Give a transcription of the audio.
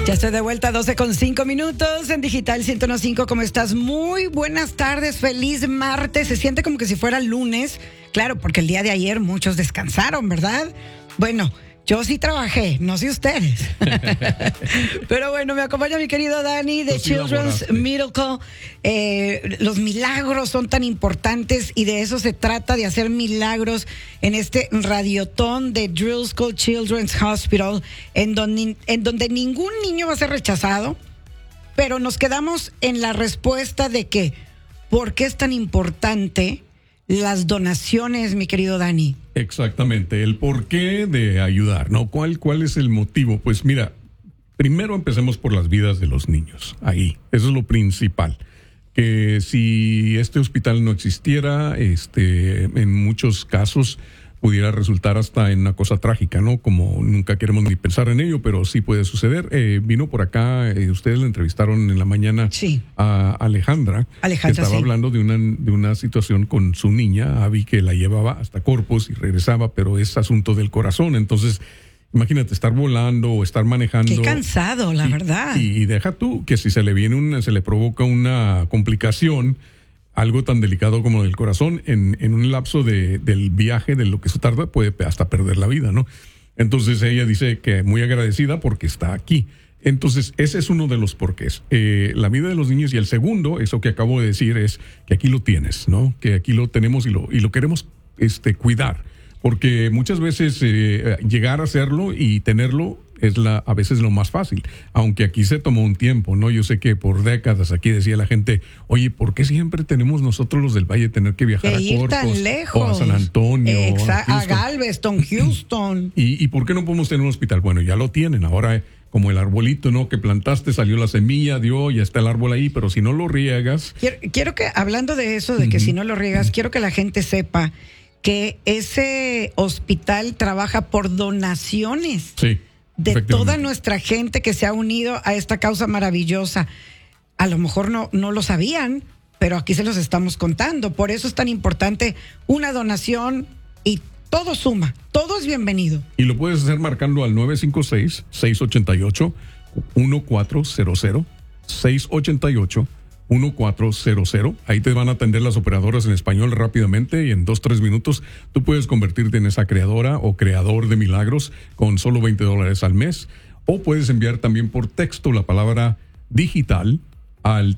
Ya estoy de vuelta, 12:05 en Digital 101.5. ¿Cómo estás? Muy buenas tardes, feliz martes. Se siente como que si fuera lunes. Claro, porque el día de ayer muchos descansaron, ¿verdad? Bueno, yo sí trabajé, no sé ustedes. Pero bueno, me acompaña mi querido Dani de Children's Miracle. Los milagros son tan importantes y de eso se trata, de hacer milagros en este radiotón de Drill School Children's Hospital, en donde ningún niño va a ser rechazado, pero nos quedamos en la respuesta de que, ¿por qué es tan importante las donaciones, mi querido Dani? Exactamente, el porqué de ayudar, ¿no? ¿Cuál es el motivo? Pues mira, primero empecemos por las vidas de los niños, ahí, eso es lo principal. Que si este hospital no existiera, en muchos casos pudiera resultar hasta en una cosa trágica, ¿no? Como nunca queremos ni pensar en ello, pero sí puede suceder. Vino por acá, ustedes le entrevistaron en la mañana, sí, a Alejandra, que estaba, sí, hablando de una situación con su niña, Abby, que la llevaba hasta Corpus y regresaba, pero es asunto del corazón. Entonces, imagínate estar volando o estar manejando. Qué cansado, la verdad. Y deja tú que si se le provoca una complicación, algo tan delicado como del corazón, en un lapso del viaje, de lo que se tarda, puede hasta perder la vida, ¿no? Entonces ella dice que muy agradecida porque está aquí. Entonces ese es uno de los porqués. La vida de los niños, y el segundo, eso que acabo de decir, es que aquí lo tienes, ¿no? Que aquí lo tenemos y lo queremos cuidar. Porque muchas veces llegar a hacerlo y tenerlo es a veces lo más fácil, aunque aquí se tomó un tiempo, ¿no? Yo sé que por décadas aquí decía la gente, oye, ¿por qué siempre tenemos nosotros los del Valle tener que viajar a Corpus tan lejos, o a San Antonio, a Galveston, Houston? ¿Y por qué no podemos tener un hospital? Bueno, ya lo tienen, ahora como el arbolito, ¿no? Que plantaste, salió la semilla, ya está el árbol ahí, pero si no lo riegas. Quiero que, hablando de eso, de que si no lo riegas, quiero que la gente sepa que ese hospital trabaja por donaciones. Sí. De toda nuestra gente que se ha unido a esta causa maravillosa. A lo mejor no lo sabían, pero aquí se los estamos contando. Por eso es tan importante una donación, y todo suma, todo es bienvenido. Y lo puedes hacer marcando al 956-688-1400, 688-1400. Ahí te van a atender las operadoras en español rápidamente, y en 2-3 minutos tú puedes convertirte en esa creadora o creador de milagros con solo $20 al mes. O puedes enviar también por texto la palabra digital al